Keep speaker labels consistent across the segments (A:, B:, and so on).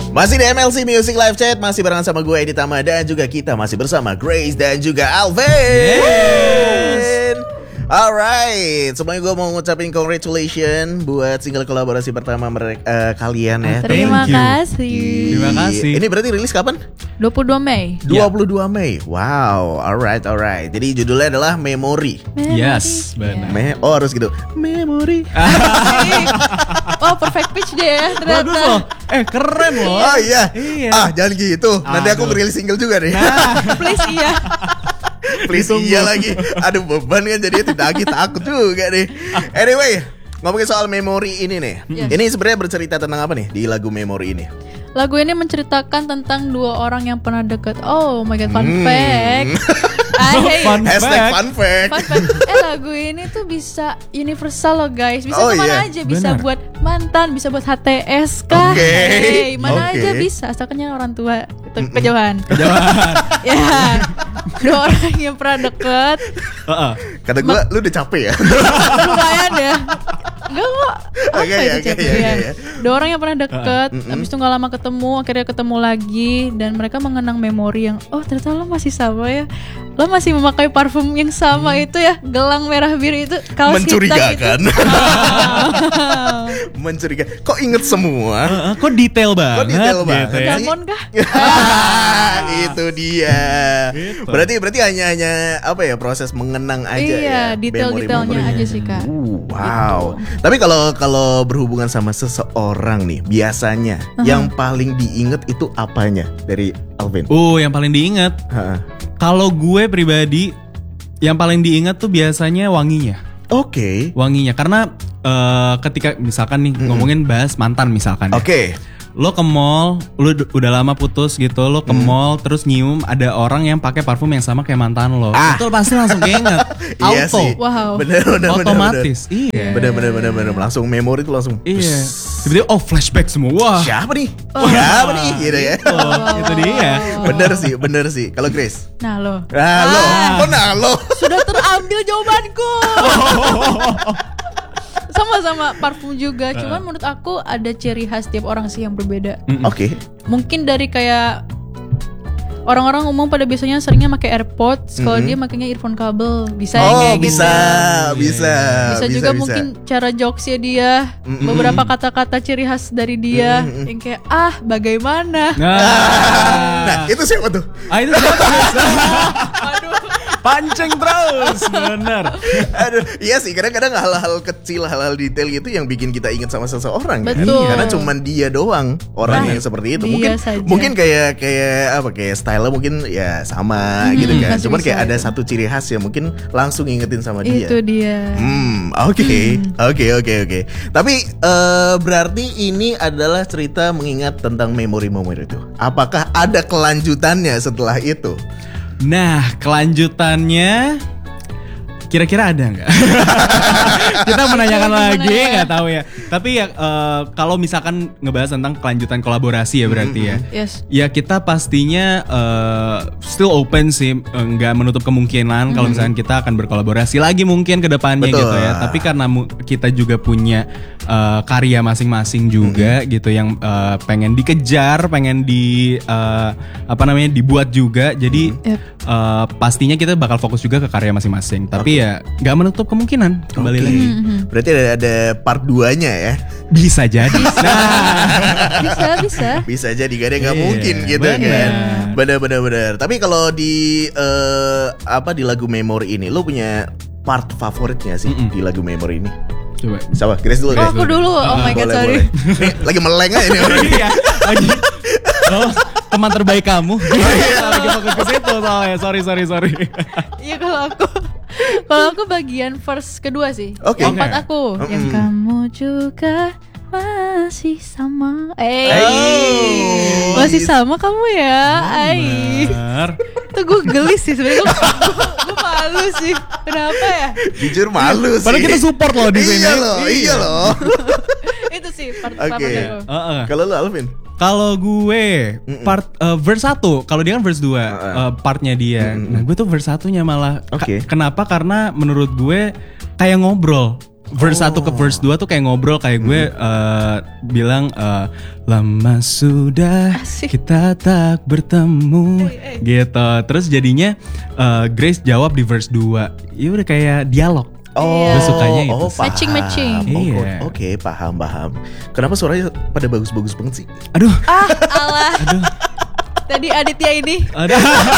A: Masih di MLC Music Live Chat, masih bareng sama gue Edi Tama dan juga kita masih bersama Grace dan juga Alvin. Yes. Alright, sebelumnya gue mau ngucapin congratulations buat single kolaborasi pertama mereka kalian ya.
B: Terima kasih.
C: Terima kasih.
A: Ini berarti rilis kapan?
B: 22 Mei.
A: 22 Mei. Wow, alright. Jadi judulnya adalah Memory.
C: Yes, benar.
A: Oh harus gitu. Memory.
B: Oh perfect pitch deh ya ternyata.
C: Bagus loh. Keren loh.
A: Oh iya. Jangan gitu. Nanti aku
C: Aduh.
A: ngerilis single juga nih.
B: Please iya.
A: Please iya lagi. Aduh beban kan jadi tidak takut juga nih. Anyway, ngomongin soal Memory ini nih.
B: Yes.
A: Ini sebenarnya bercerita tentang apa nih di lagu Memory ini?
B: Lagu ini menceritakan tentang dua orang yang pernah deket. Oh my god, fun fact.
C: Fun
A: Hashtag
C: fact.
A: fun fact.
B: Fun fact. Lagu ini tuh bisa universal loh guys. Bisa
A: Oh,
B: kemana
A: iya.
B: aja. Bisa
C: Benar.
B: buat mantan, bisa buat HTS kah.
A: Oke.
B: Mana
A: Oke.
B: aja bisa. Asalkan orang tua kejauhan.
C: Jangan.
B: Ya. Dua orang yang pernah deket.
A: Kata gue, lu udah capek ya?
B: Lumayan ya. Enggak kok. Apa
A: Oke,
B: itu
A: oke,
B: capek
A: iya,
B: ya?
A: iya.
B: Dua orang yang pernah deket, habis itu gak lama ketemu, akhirnya ketemu lagi, dan mereka mengenang memori yang, oh ternyata lo masih sama ya, lo masih memakai parfum yang sama itu ya, gelang merah biru itu, kaos hitam itu.
A: Mencurigakan. Mencurigakan. Kok inget semua?
C: Kok detail banget?
A: Kok detail banget
C: gitu ya?
A: sih?
B: Damon kah?
A: Itu dia.
C: Gitu.
A: Berarti hanya apa ya, proses mengenang aja ya.
B: Iya, detail-detailnya
A: memori-memorinya.
B: aja sih kak.
A: Wow. Tapi kalau berhubungan sama seseorang nih, biasanya yang paling diinget itu apanya dari Alvin?
C: Yang paling diingat. Kalau gue pribadi, yang paling diingat tuh biasanya wanginya.
A: Oke.
C: Wanginya, karena ketika misalkan nih ngomongin bahas mantan misalkan ya.
A: Oke.
C: Lo ke mall, lo udah lama putus gitu, lo ke mall terus nyium ada orang yang pakai parfum yang sama kayak mantan lo. Itu lo pasti langsung keinget.
A: Iya
C: Auto.
A: sih.
B: Wow.
A: Bener.
C: Otomatis. Iya.
A: Bener. Langsung memori tuh langsung.
C: Iya. Tiba-tiba flashback semua. Wah.
A: Siapa nih? Siapa nih? Gitu ya.
C: Itu dia.
A: Bener sih. Kalau Grace.
B: Nah lo,
A: Lo.
B: sudah terambil jawabanku. Sama-sama parfum juga, cuman menurut aku ada ciri khas tiap orang sih yang berbeda.
A: Oke.
B: Mungkin dari kayak orang-orang umum pada biasanya seringnya pakai AirPods, kalau dia makanya earphone kabel, bisa ya kayak gitu.
A: Bisa
B: Juga mungkin cara jokesnya dia, beberapa kata-kata ciri khas dari dia yang kayak bagaimana.
A: Nah, itu siapa tuh?
C: Itu pancing terus, bener.
A: Aduh, iya sih, kadang-kadang hal-hal kecil, hal-hal detail gitu yang bikin kita ingat sama seseorang kan?
B: Betul.
A: Karena cuman dia doang orang yang seperti itu.
B: dia saja.
A: Mungkin kayak style mungkin ya sama gitu kan.
B: masih
A: Cuman
B: bisa
A: kayak ada
B: itu.
A: satu ciri khas yang mungkin langsung ngingetin sama dia.
B: Itu dia.
A: Oke. Tapi berarti ini adalah cerita mengingat tentang memori-memori itu. Apakah ada kelanjutannya setelah itu?
C: Nah, kelanjutannya kira-kira ada nggak? Kita menanyakan lagi, nggak tahu ya. Tapi ya kalau misalkan ngebahas tentang kelanjutan kolaborasi ya berarti ya.
B: Yes.
C: Ya kita pastinya still open sih, nggak menutup kemungkinan kalau misalkan kita akan berkolaborasi lagi mungkin ke depannya gitu ya. Tapi karena kita juga punya karya masing-masing juga gitu yang pengen dikejar, pengen dibuat juga. Jadi pastinya kita bakal fokus juga ke karya masing-masing. Tapi ya nggak menutup kemungkinan kembali lagi.
A: Berarti ada part 2-nya ya.
C: Bisa jadi.
B: Bisa.
A: Bisa jadi, gak ada nggak
C: Iya,
A: mungkin gitu
C: bener.
A: kan. Bener. Tapi kalau di di lagu Memory ini, lo punya part favoritnya sih di lagu Memory ini?
C: Coba.
A: Siapa? Grace dulu.
B: Oh aku dulu. Oh my god, sorry.
A: Nih, lagi meleng aja nih orang.
C: Iya, lagi. Teman terbaik kamu. Lagi fokus ke situ soalnya. Sorry.
B: Iya kalau aku bagian verse kedua sih.
A: Oke.
B: Yang part aku. Yang kamu juga masih sama. Masih sama kamu ya.
C: Benar.
B: Itu gue gelis sih sebenarnya. Gue malu sih. Kenapa ya?
A: Jujur malu sih.
C: Padahal kita support loh di sini.
A: Iya loh.
B: Itu sih part
A: Oke.
B: favorit aku.
A: Kalau lo Alvin?
C: Kalau gue part verse 1, kalau dia kan verse 2 partnya dia. Nah, gue tuh verse 1-nya malah.
A: Oke.
C: Kenapa? Karena menurut gue kayak ngobrol. verse 1 ke verse 2 tuh kayak ngobrol kayak gue bilang lama sudah
B: Asik.
C: kita tak bertemu gitu. Terus jadinya Grace jawab di verse 2. Ya udah kayak dialog.
B: Iya.
C: Gue sukanya itu.
A: paham.
B: Matching.
C: Iya.
A: Oke, paham. Kenapa suaranya pada bagus-bagus banget sih?
C: Aduh.
B: Alah. Tadi Aditya ini.
C: Aduh.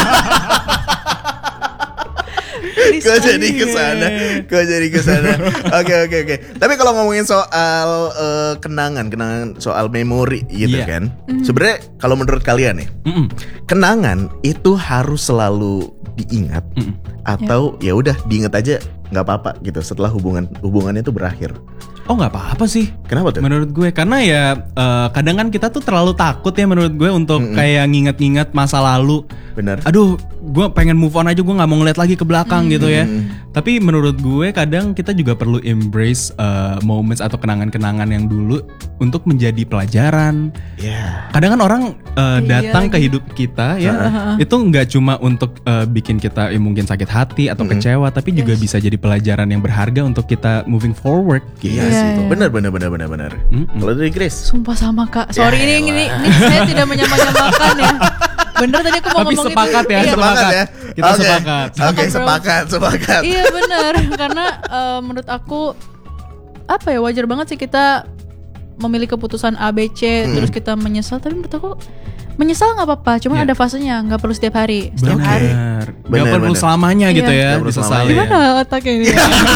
A: Kok jadi kesana? Oke. Tapi kalau ngomongin soal kenangan soal memori gitu
C: Iya.
A: kan. Sebenarnya kalau menurut kalian nih, kenangan itu harus selalu diingat atau ya udah diingat aja nggak apa-apa gitu setelah hubungannya itu berakhir.
C: Oh nggak apa-apa sih.
A: Kenapa tuh?
C: Menurut gue karena ya kadang kan kita tuh terlalu takut ya menurut gue untuk kayak nginget-nginget masa lalu.
A: Bener.
C: Aduh, gue pengen move on aja, gue nggak mau ngeliat lagi ke belakang gitu ya. Tapi menurut gue kadang kita juga perlu embrace moments atau kenangan-kenangan yang dulu untuk menjadi pelajaran.
A: Ya.
C: Kadang kan orang datang
B: lagi.
C: ke hidup kita ya, itu nggak cuma untuk bikin kita mungkin sakit hati atau kecewa, tapi juga bisa jadi pelajaran yang berharga untuk kita moving forward. Gitu.
A: Iya sih.
B: Iya.
A: Bener. Kalau dari Grace?
B: Sumpah sama Kak. Sorry
A: Ya
B: ini saya tidak menyamakan ya. Bener tadi aku mau
C: Tapi
B: ngomong
C: sepakat
B: itu.
C: ya,
B: Iya,
C: sepakat.
A: ya.
C: Kita sepakat.
A: Oke, sepakat.
B: Iya bener. Karena menurut aku apa ya, wajar banget sih kita memilih keputusan A, B, C terus kita menyesal. Tapi menurut aku menyesal nggak apa-apa. Cuman
C: Iya.
B: ada fasenya. Nggak perlu setiap hari. Setiap hari.
C: Gak
A: Bener,
C: perlu
A: bener.
C: selamanya
B: Iya.
C: gitu ya,
A: Nggak perlu
C: disesali.
A: selamanya.
B: Gimana otaknya ini?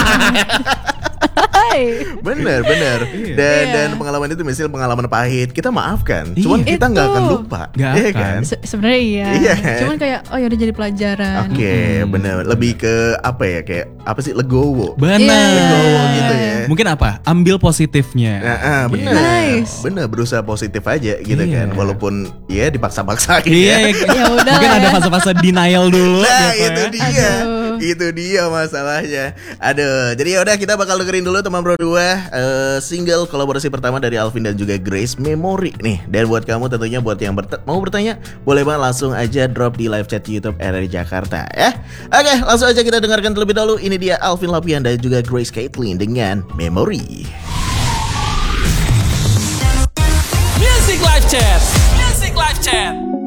B: Hai.
A: Bener. Dan pengalaman itu misalnya pengalaman pahit, kita maafkan. Cuman
B: Iya.
A: kita nggak
B: Itu.
A: akan lupa.
C: Nggak
A: Iya
C: akan.
A: kan?
B: Sebenarnya iya.
A: Iya.
B: Cuman kayak oh ya udah jadi pelajaran.
A: Oke, bener. Lebih ke apa ya? Kayak apa sih? Legowo.
C: Benar.
A: Legowo gitu ya.
C: Mungkin apa? Ambil positifnya.
A: Bener.
B: Nice.
A: Bener, berusaha positif aja gitu
C: Iya.
A: kan. Walaupun ya dipaksa-paksain
C: Iya,
A: ya.
B: Ya udah
C: mungkin
B: lah
C: ada
B: ya.
C: fase-fase denial dulu.
A: Nah
C: gitu
A: itu
C: ya.
A: dia.
B: Aduh.
A: Itu dia masalahnya. Aduh, jadi ya udah kita bakal dengerin dulu teman Bro 2 single kolaborasi pertama dari Alvin dan juga Grace, Memory nih. Dan buat kamu tentunya buat yang mau bertanya, boleh banget langsung aja drop di live chat YouTube RRI Jakarta ya. Oke, langsung aja kita dengarkan terlebih dahulu. Ini dia Alvin Lapian dan juga Grace Caitlin dengan Memory.
D: Music Live Chat.